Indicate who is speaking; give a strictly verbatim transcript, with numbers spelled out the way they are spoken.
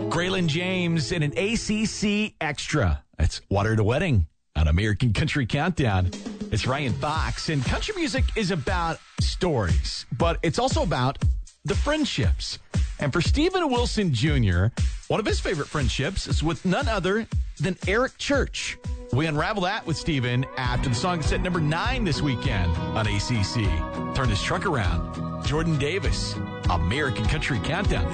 Speaker 1: Graylin James in an A C C Extra. That's Water to Wedding on American Country Countdown. It's Ryan Fox, and country music is about stories, but it's also about the friendships. And for Stephen Wilson Junior, one of his favorite friendships is with none other than Eric Church. We unravel that with Stephen after the song that's at number nine this weekend on A C C. Turn this truck around. Jordan Davis, American Country Countdown.